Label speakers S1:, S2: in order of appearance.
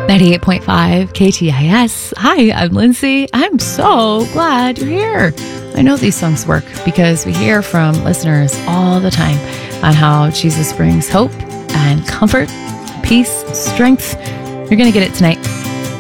S1: 98.5 KTIS. Hi, I'm Lindsay. I'm so glad you're here. I know these songs work because we hear from listeners all the time on how Jesus brings hope and comfort, peace, strength. You're going to get it tonight.